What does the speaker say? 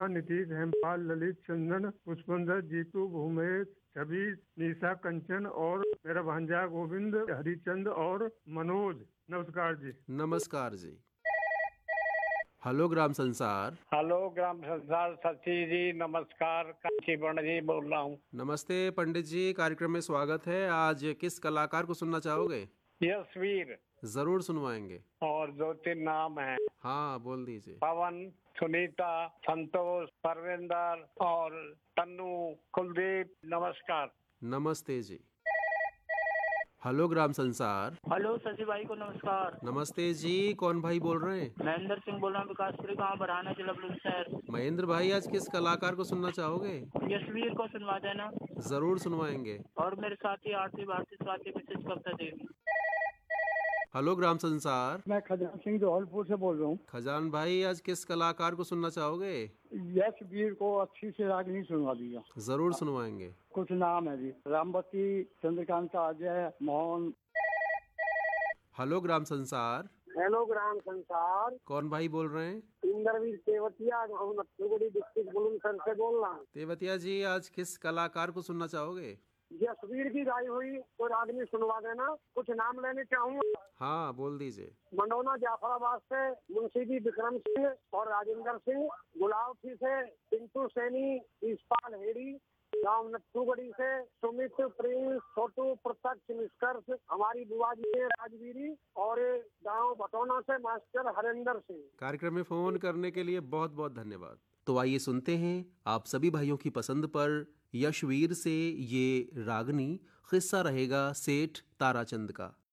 नीतीश, हेमपाल, ललित, चंदन, पुष्पेंद्र, जीतू, भूमेश, छवि, निशा, कंचन और मेरा भांजा गोविंद, हरिचंद और मनोज। नमस्कार जी। नमस्कार जी। हेलो ग्राम संसार। हेलो ग्राम संसार सची जी, नमस्कार। कांची वर्ण जी बोल रहा हूँ। नमस्ते पंडित जी, कार्यक्रम में स्वागत है। आज किस कलाकार को सुनना चाहोगे? यशवीर। जरूर सुनवाएंगे। और 2-3 नाम हैं। हाँ, बोल दीजिए। पवन, सुनीता, संतोष, परविंदर और तन्नू, कुलदीप। नमस्कार। नमस्ते जी। हेलो ग्राम संसार। हेलो शशि भाई को नमस्कार। नमस्ते जी, कौन भाई बोल रहे हैं? महेंद्र सिंह बोल रहा हूँ, विकासपुरी गाँव बरहाना, जिला बुलंदशहर। महेंद्र भाई, आज किस कलाकार को सुनना चाहोगे? यशवीर को सुनवा देना। जरूर सुनवाएंगे। और मेरे साथी आरती भारती स्वाति मिसेज कविता देवी। हेलो ग्राम संसार। मैं खजान सिंह धौलपुर से बोल रहा हूँ। खजान भाई, आज किस कलाकार को सुनना चाहोगे? यशवीर को अच्छी से रागनी सुनवा दीजिए। जरूर सुनवाएंगे। कुछ नाम है जी, रामवती, चंद्रकांत, अजय, मोहन। हेलो ग्राम संसार। हेलो ग्राम संसार। कौन भाई बोल रहे हैं? इंद्रवीर तेवतिया, नत्थुगुड़ी डिस्ट्रिक्ट बुलंदशहर से बोल रहा हूँ। तेवतिया जी, आज किस कलाकार को सुनना चाहोगे? यशवीर की गाई हुई तो रागनी सुनवा देना। कुछ नाम लेने चाहूँगा। हाँ, बोल दीजिए। मंडोना जाफराबाद से मुंशी जी विक्रम सिंह और राजेंद्र सिंह, गुलावठी से पिंटू सैनी, ईशपाल हेड़ी, गांव नत्थुगढ़ी से सुमित, प्रिंस, छोटू, प्रत्यक्ष, निष्कर्ष, हमारी बुआ जी है राजवीरी, और गांव भटौना से मास्टर हरेंद्र सिंह। कार्यक्रम में फोन करने के लिए बहुत बहुत धन्यवाद। तो आइए सुनते हैं आप सभी भाइयों की पसंद पर यशवीर से ये रागनी। किस्सा रहेगा सेठ ताराचंद का।